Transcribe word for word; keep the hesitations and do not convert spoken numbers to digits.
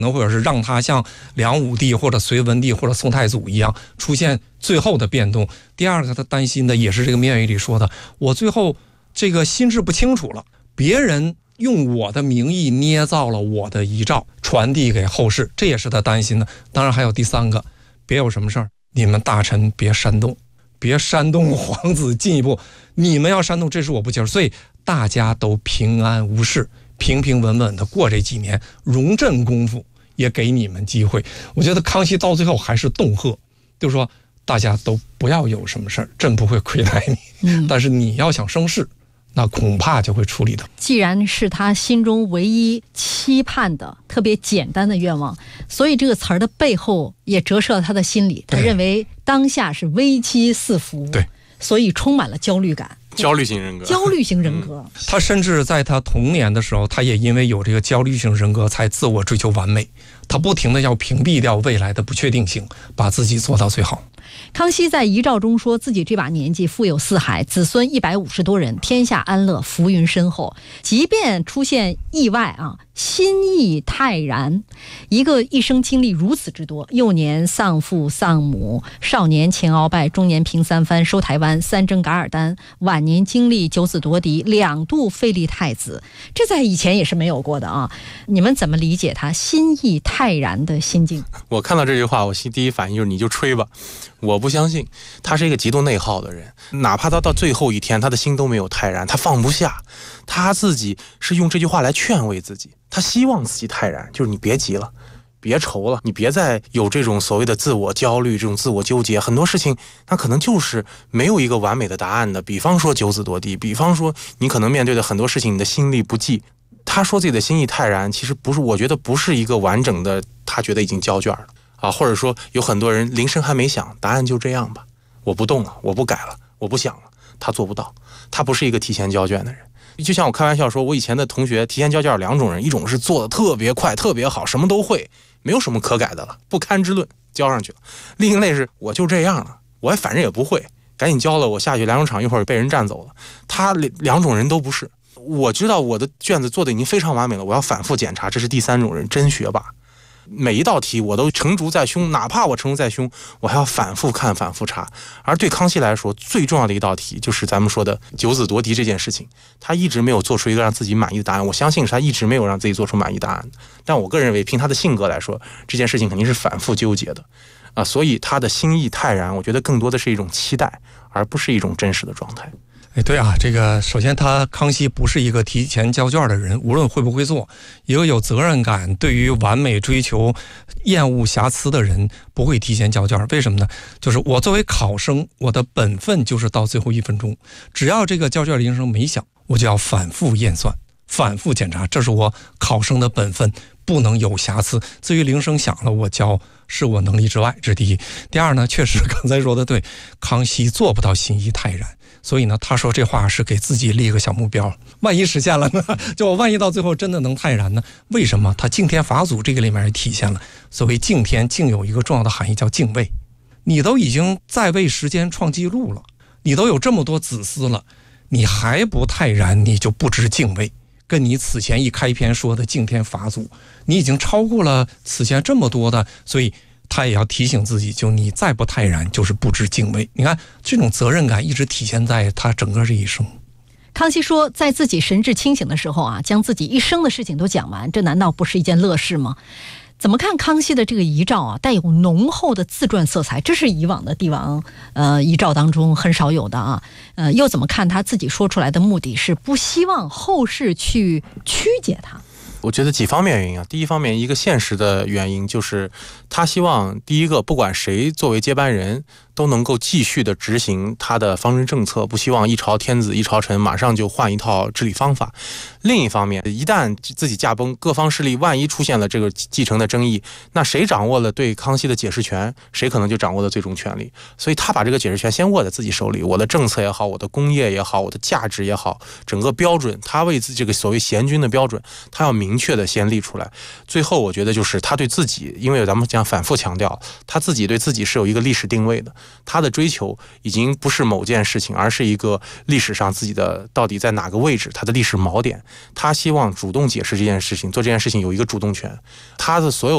能或者是让他像梁武帝或者隋文帝或者宋太祖一样出现最后的变动。第二个他担心的也是这个面语里说的，我最后这个心智不清楚了，别人用我的名义捏造了我的遗诏传递给后世，这也是他担心的。当然还有第三个，别有什么事儿，你们大臣别煽动，别煽动皇子进一步，你们要煽动，这是我不接受。所以大家都平安无事，平平稳稳的过这几年，容朕功夫也给你们机会。我觉得康熙到最后还是恫吓，就是说大家都不要有什么事儿，朕不会亏待你、嗯、但是你要想生事，那恐怕就会处理的。 既然是他心中唯一期盼的特别简单的愿望，所以这个词儿的背后也折射了他的心理。他认为当下是危机四伏， 对， 所以充满了焦虑感。 焦虑型人格， 焦虑型人格、嗯。 他甚至在他童年的时候，他也因为有这个焦虑型人格，才自我追求完美。他不停的要屏蔽掉未来的不确定性，把自己做到最好。 康熙在遗诏中说自己这把年纪富有四海，子孙一百五十多人，天下安乐，福云深厚。即便出现意外啊，心意泰然。一个一生经历如此之多，幼年丧父丧母，少年前鳌拜，中年平三藩收台湾，三征噶尔丹，晚年经历九子夺嫡，两度废立太子，这在以前也是没有过的啊。你们怎么理解他心意泰然的心境？ 我看到这句话，我第一反应就是你就吹吧。我不相信，他是一个极度内耗的人，哪怕他到最后一天，他的心都没有泰然，他放不下，他自己是用这句话来劝慰自己，他希望自己泰然，就是你别急了，别愁了，你别再有这种所谓的自我焦虑，这种自我纠结，很多事情他可能就是没有一个完美的答案的。比方说九子夺嫡，比方说你可能面对的很多事情，你的心力不济。他说自己的心意泰然，其实不是，我觉得不是一个完整的，他觉得已经交卷了啊，或者说有很多人铃声还没响，答案就这样吧，我不动了，我不改了，我不想了，他做不到，他不是一个提前交卷的人。就像我开玩笑说，我以前的同学提前交卷有两种人，一种是做的特别快特别好，什么都会，没有什么可改的了，不堪之论交上去了。另一类是我就这样了，我反正也不会，赶紧交了，我下去两种场一会儿被人占走了。他两种人都不是，我知道我的卷子做的已经非常完美了，我要反复检查，这是第三种人，真学霸。每一道题我都成竹在胸，哪怕我成竹在胸，我还要反复看反复查。而对康熙来说，最重要的一道题就是咱们说的九子夺嫡这件事情，他一直没有做出一个让自己满意的答案。我相信是他一直没有让自己做出满意答案，但我个人认为凭他的性格来说，这件事情肯定是反复纠结的啊，所以他的心意泰然，我觉得更多的是一种期待，而不是一种真实的状态。 哎，对啊，这个首先他康熙不是一个提前交卷的人，无论会不会做，一个有责任感、对于完美追求、厌恶瑕疵的人不会提前交卷。为什么呢？就是我作为考生，我的本分就是到最后一分钟，只要这个交卷铃声没响，我就要反复验算、反复检查，这是我考生的本分，不能有瑕疵。至于铃声响了，我交是我能力之外，这是第一。第二呢，确实刚才说的对，康熙做不到心意泰然。所以呢，他说这话是给自己立一个小目标，万一实现了呢？就我万一到最后真的能泰然呢？为什么？他敬天法祖这个里面也体现了所谓敬天，敬有一个重要的含义叫敬畏。你都已经在位时间创纪录了，你都有这么多子嗣了，你还不泰然，你就不知敬畏。跟你此前一开篇说的敬天法祖，你已经超过了此前这么多的，所以他也要提醒自己，就你再不泰然，就是不知敬畏。你看这种责任感一直体现在他整个这一生。 康熙说，在自己神志清醒的时候啊，将自己一生的事情都讲完，这难道不是一件乐事吗？怎么看康熙的这个遗诏啊，带有浓厚的自传色彩，这是以往的帝王呃遗诏当中很少有的啊。呃，又怎么看他自己说出来的目的是不希望后世去曲解他？ 我觉得几方面原因啊。第一方面，一个现实的原因就是他希望第一个，不管谁作为接班人，都能够继续的执行他的方针政策，不希望一朝天子一朝臣马上就换一套治理方法。另一方面，一旦自己驾崩，各方势力万一出现了这个继承的争议，那谁掌握了对康熙的解释权，谁可能就掌握了最终权力。所以他把这个解释权先握在自己手里，我的政策也好，我的工业也好，我的价值也好，整个标准，他为自己这个所谓贤君的标准，他要明确的先立出来。最后我觉得就是他对自己，因为咱们讲反复强调，他自己对自己是有一个历史定位的，他的追求已经不是某件事情，而是一个历史上自己的到底在哪个位置，他的历史锚点，他希望主动解释这件事情，做这件事情有一个主动权，他的所有